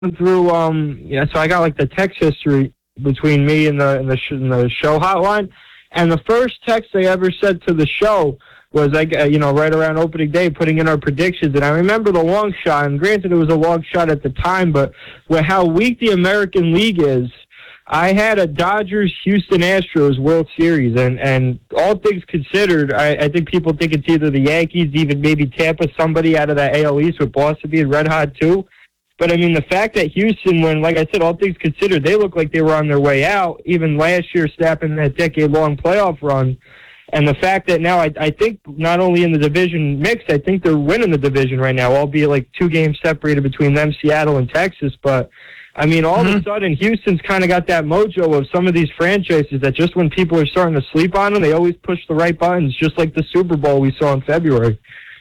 through so I got like the text history between me and the show hotline, and the first text they ever sent to the show was like right around opening day, putting in our predictions. And I remember the long shot, and granted it was a long shot at the time, but with how weak the American League is, I had a Dodgers-Houston Astros World Series, and all things considered, I think people think it's either the Yankees, even maybe Tampa, somebody out of that AL East, with Boston being red hot too. But, I mean, the fact that Houston, when, like I said, all things considered, they look like they were on their way out, even last year snapping that decade-long playoff run, and the fact that now I think not only in the division mix, I think they're winning the division right now, albeit like 2 games separated between them, Seattle, and Texas. But, I mean, all of a sudden, Houston's kind of got that mojo of some of these franchises that just when people are starting to sleep on them, they always push the right buttons, just like the Super Bowl we saw in February.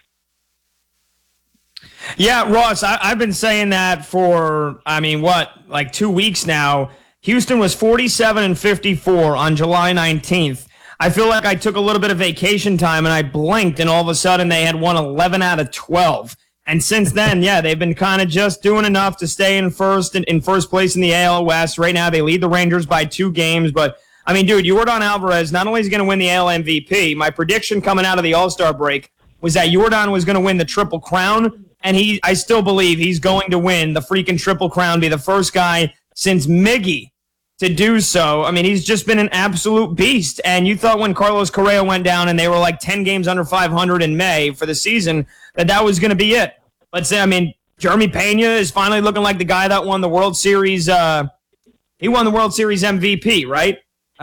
Yeah, Ross, I've been saying that for, like 2 weeks now. Houston was 47-54 on July 19th. I feel like I took a little bit of vacation time and I blinked, and all of a sudden they had won 11 out of 12. And since then, yeah, they've been kind of just doing enough to stay in first place in the AL West. Right now, they lead the Rangers by 2 games. But, I mean, dude, Yordan Alvarez not only is going to win the AL MVP, my prediction coming out of the All-Star break was that Yordan was going to win the Triple Crown. And I still believe he's going to win the freaking Triple Crown, be the first guy since Miggy to do so. I mean, he's just been an absolute beast. And you thought when Carlos Correa went down and they were like 10 games under 500 in May for the season, that was going to be it. Let's say, I mean, Jeremy Pena is finally looking like the guy that won the World Series. He won the World Series MVP, right?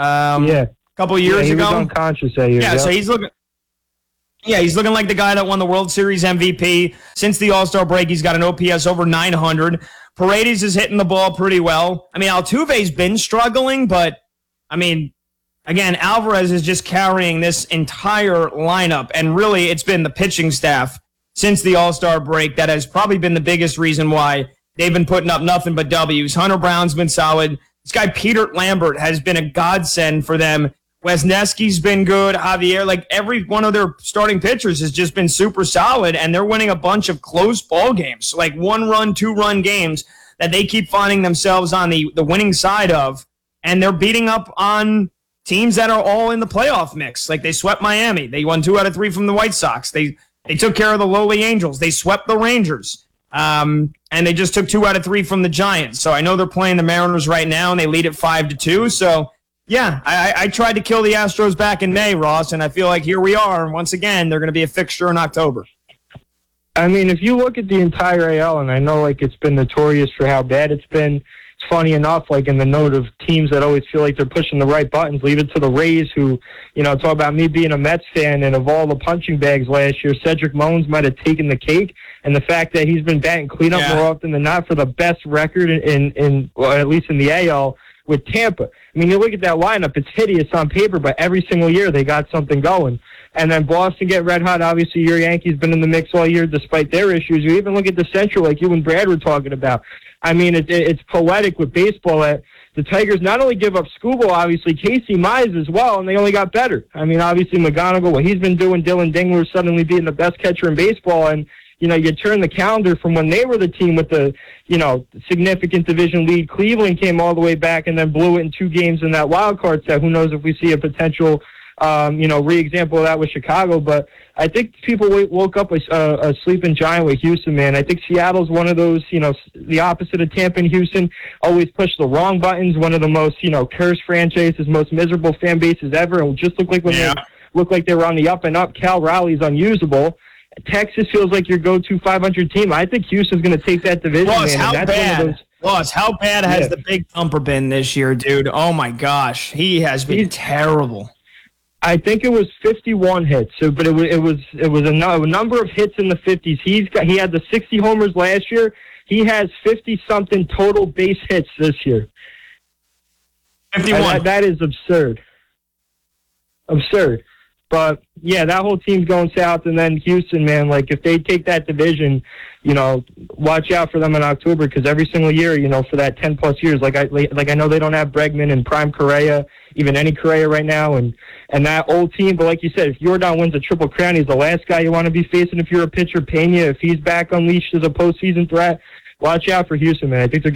A couple of years ago. He was unconscious that year. Yeah, so he's looking. Yeah, he's looking like the guy that won the World Series MVP. Since the All-Star break, he's got an OPS over 900. Paredes is hitting the ball pretty well. I mean, Altuve's been struggling, but, I mean, again, Alvarez is just carrying this entire lineup, and really it's been the pitching staff since the All-Star break that has probably been the biggest reason why they've been putting up nothing but W's. Hunter Brown's been solid. This guy Peter Lambert has been a godsend for them. Wesneski's been good. Javier, like every one of their starting pitchers has just been super solid, and they're winning a bunch of close ball games, like 1-run, 2-run games that they keep finding themselves on the winning side of, and they're beating up on teams that are all in the playoff mix. Like they swept Miami. They won 2 out of 3 from the White Sox. They took care of the lowly Angels. They swept the Rangers. And they just took 2 out of 3 from the Giants. So I know they're playing the Mariners right now, and they lead at 5-2. So, yeah, I tried to kill the Astros back in May, Ross, and I feel like here we are. And once again, they're going to be a fixture in October. I mean, if you look at the entire AL, and I know like it's been notorious for how bad it's been, it's funny enough, like in the note of teams that always feel like they're pushing the right buttons, leave it to the Rays who, talk about me being a Mets fan, and of all the punching bags last year, Cedric Mullins might have taken the cake. And the fact that he's been batting cleanup more often than not for the best record in at least in the AL with Tampa. I mean, you look at that lineup, it's hideous on paper, but every single year they got something going. And then Boston get red hot. Obviously, your Yankees been in the mix all year despite their issues. You even look at the Central like you and Brad were talking about. I mean, it's poetic with baseball that the Tigers not only give up Skubal, obviously, Casey Mize as well, and they only got better. I mean, obviously, McGonigal, what he's been doing, Dylan Dingler suddenly being the best catcher in baseball, and you turn the calendar from when they were the team with the, significant division lead. Cleveland came all the way back and then blew it in 2 games in that wild card set. Who knows if we see a potential, re-example of that with Chicago. But I think people woke up a sleeping giant with Houston, man. I think Seattle's one of those, the opposite of Tampa and Houston, always push the wrong buttons, one of the most, cursed franchises, most miserable fan bases ever. It just looked like when they looked like they were on the up and up. Cal Raleigh's unusable. Texas feels like your go-to 500 team. I think Houston's going to take that division, Ross, man. How bad has the big thumper been this year, dude? Oh, my gosh. He has been terrible. I think it was 51 hits, but it was a number of hits in the 50s. He had the 60 homers last year. He has 50-something total base hits this year. 51. That is absurd. Absurd. But, yeah, that whole team's going south. And then Houston, man, like, if they take that division, watch out for them in October because every single year, for that 10-plus years, like I know they don't have Bregman and Prime Correa, even any Correa right now, and that old team. But like you said, if Yordan wins a Triple Crown, he's the last guy you want to be facing if you're a pitcher. Pena, if he's back unleashed as a postseason threat, watch out for Houston, man. I think they're